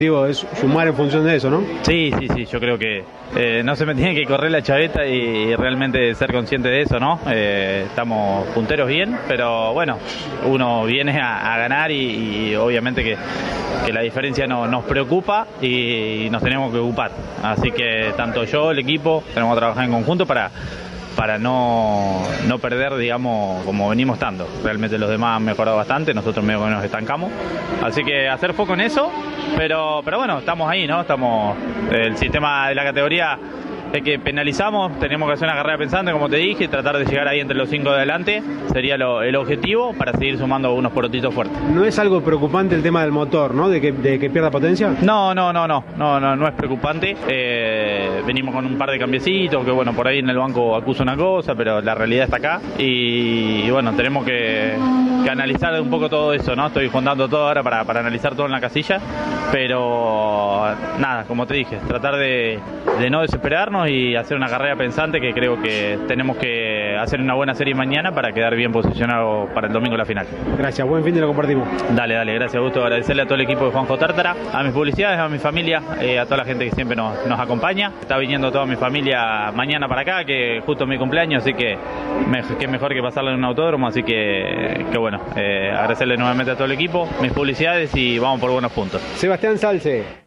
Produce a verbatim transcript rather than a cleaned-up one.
Digo, es sumar en función de eso, ¿no? Sí, sí, sí, yo creo que eh, no se me tiene que correr la chaveta y, y realmente ser consciente de eso, ¿no? Eh, estamos punteros bien, pero bueno, uno viene a, a ganar y, y obviamente que, que la diferencia no, nos preocupa y, y nos tenemos que ocupar. Así que tanto yo, el equipo, tenemos que trabajar en conjunto para... para no, no perder, digamos, como venimos estando. Realmente los demás han mejorado bastante, nosotros medio que nos estancamos. Así que hacer foco en eso, pero, pero bueno, estamos ahí, ¿no? Estamos, el sistema de la categoría es que penalizamos, tenemos que hacer una carrera pensante, como te dije, y tratar de llegar ahí entre los cinco de adelante, sería lo, el objetivo para seguir sumando unos porotitos fuertes. ¿No es algo preocupante el tema del motor, ¿no? De que, de que pierda potencia. No, no, no, no, no, no, no es preocupante. Eh, venimos con un par de cambiecitos, que bueno, por ahí en el banco acusa una cosa, pero la realidad está acá. Y, y bueno, tenemos que, que analizar un poco todo eso, ¿no? Estoy juntando todo ahora para, para analizar todo en la casilla, pero nada, como te dije, tratar de, de no desesperarnos y hacer una carrera pensante, que creo que tenemos que hacer una buena serie mañana para quedar bien posicionado para el domingo la final. Gracias, buen fin de lo compartimos. Dale, dale, gracias, gusto agradecerle a todo el equipo de Juanjo Tártara, a mis publicidades, a mi familia, eh, a toda la gente que siempre nos, nos acompaña. Está viniendo toda mi familia mañana para acá, que justo es mi cumpleaños, así que me, que mejor que pasarlo en un autódromo, así que, que bueno, eh, agradecerle nuevamente a todo el equipo, mis publicidades y vamos por buenos puntos. Sebastián Salce.